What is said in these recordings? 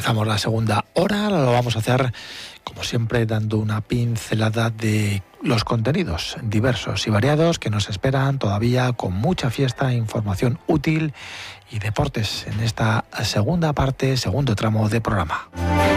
Comenzamos la segunda hora, lo vamos a hacer como siempre dando una pincelada de los contenidos diversos y variados que nos esperan todavía con mucha fiesta, información útil y deportes en esta segunda parte, segundo tramo de programa.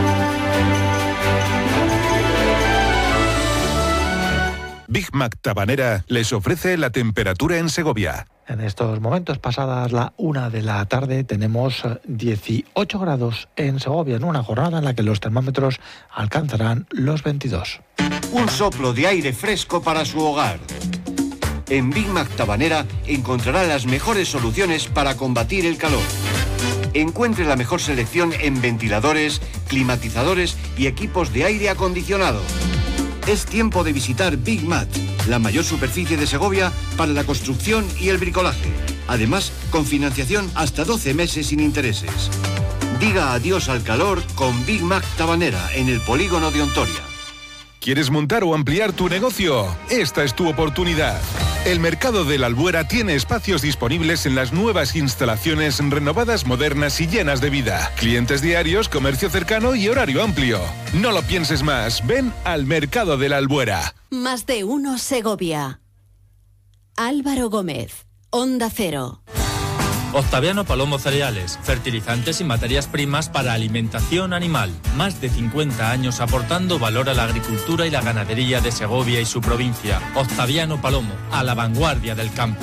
Big Mac Tabanera les ofrece la temperatura en Segovia. En estos momentos, pasadas la 1 de la tarde, tenemos 18 grados en Segovia, en una jornada en la que los termómetros alcanzarán los 22. Un soplo de aire fresco para su hogar. En Big Mac Tabanera encontrará las mejores soluciones para combatir el calor. Encuentre la mejor selección en ventiladores, climatizadores y equipos de aire acondicionado. Es tiempo de visitar Big Mat, la mayor superficie de Segovia para la construcción y el bricolaje. Además, con financiación hasta 12 meses sin intereses. Diga adiós al calor con Big Mac Tabanera en el polígono de Ontoria. ¿Quieres montar o ampliar tu negocio? Esta es tu oportunidad. El Mercado de la Albuera tiene espacios disponibles en las nuevas instalaciones renovadas, modernas y llenas de vida. Clientes diarios, comercio cercano y horario amplio. No lo pienses más, ven al Mercado de la Albuera. Más de uno Segovia. Álvaro Gómez, Onda Cero. Octaviano Palomo Cereales, fertilizantes y materias primas para alimentación animal. Más de 50 años aportando valor a la agricultura y la ganadería de Segovia y su provincia. Octaviano Palomo, a la vanguardia del campo.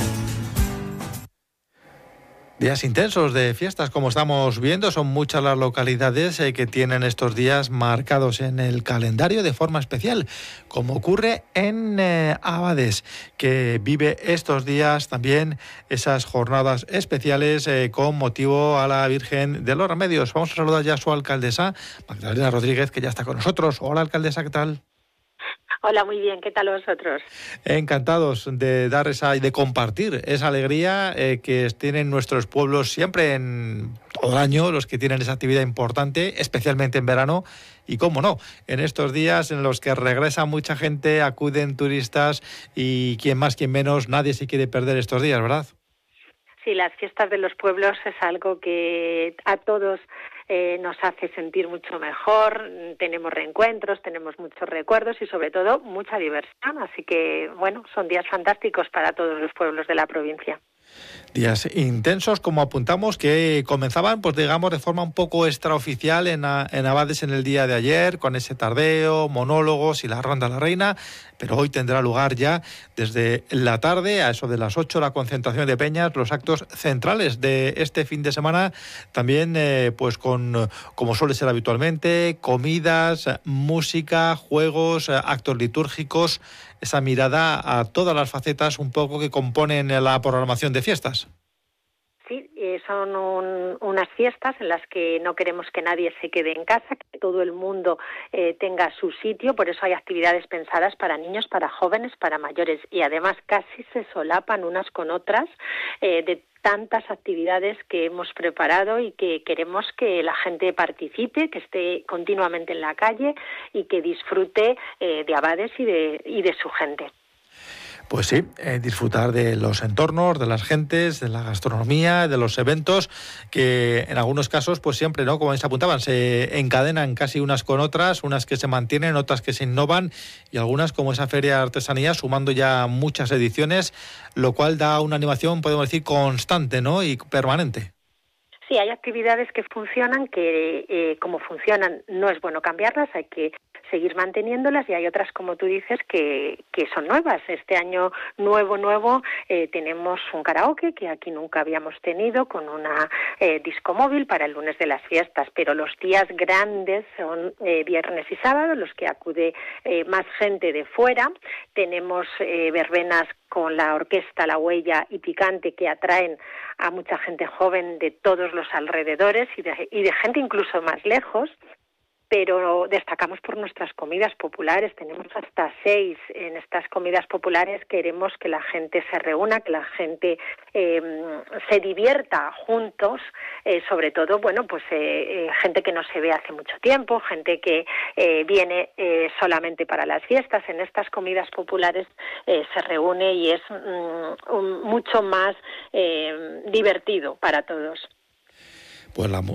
Días intensos de fiestas, como estamos viendo, son muchas las localidades que tienen estos días marcados en el calendario de forma especial, como ocurre en Abades, que vive estos días también esas jornadas especiales con motivo a la Virgen de los Remedios. Vamos a saludar ya a su alcaldesa, Magdalena Rodríguez, que ya está con nosotros. Hola, alcaldesa, ¿qué tal? Hola, muy bien, ¿qué tal vosotros? Encantados de dar esa y de compartir esa alegría que tienen nuestros pueblos siempre en todo el año, los que tienen esa actividad importante, especialmente en verano, y cómo no, en estos días en los que regresa mucha gente, acuden turistas y quien más, quien menos, nadie se quiere perder estos días, ¿verdad? Sí, las fiestas de los pueblos es algo que a todos nos hace sentir mucho mejor, tenemos reencuentros, tenemos muchos recuerdos y sobre todo mucha diversión, así que bueno, son días fantásticos para todos los pueblos de la provincia. Días intensos, como apuntamos, que comenzaban, pues digamos, de forma un poco extraoficial en Abades en el día de ayer, con ese tardeo, monólogos y la ronda a la reina, pero hoy tendrá lugar ya desde la tarde, a eso de las 8, la concentración de peñas, los actos centrales de este fin de semana, también pues con, como suele ser habitualmente, comidas, música, juegos, actos litúrgicos, esa mirada a todas las facetas un poco que componen la programación de fiestas. Sí, son unas fiestas en las que no queremos que nadie se quede en casa, que todo el mundo tenga su sitio, por eso hay actividades pensadas para niños, para jóvenes, para mayores y además casi se solapan unas con otras de tantas actividades que hemos preparado y que queremos que la gente participe, que esté continuamente en la calle y que disfrute de Abades y de su gente. Pues sí, disfrutar de los entornos, de las gentes, de la gastronomía, de los eventos, que en algunos casos, pues siempre, ¿no? Como se apuntaban, se encadenan casi unas con otras, unas que se mantienen, otras que se innovan, y algunas, como esa Feria de Artesanía, sumando ya muchas ediciones, lo cual da una animación, podemos decir, constante, ¿no? Y permanente. Sí, hay actividades que funcionan, que como funcionan no es bueno cambiarlas, hay que seguir manteniéndolas y hay otras, como tú dices, que son nuevas. Este año nuevo tenemos un karaoke que aquí nunca habíamos tenido con una disco móvil para el lunes de las fiestas, pero los días grandes son viernes y sábado, los que acude más gente de fuera. Tenemos verbenas con la orquesta La Huella y Picante que atraen a mucha gente joven de todos los alrededores y de gente incluso más lejos. Pero destacamos por nuestras comidas populares, tenemos hasta 6 en estas comidas populares, queremos que la gente se reúna, que la gente se divierta juntos, sobre todo, bueno, pues gente que no se ve hace mucho tiempo, gente que viene solamente para las fiestas, en estas comidas populares se reúne y es mucho más divertido para todos. Pues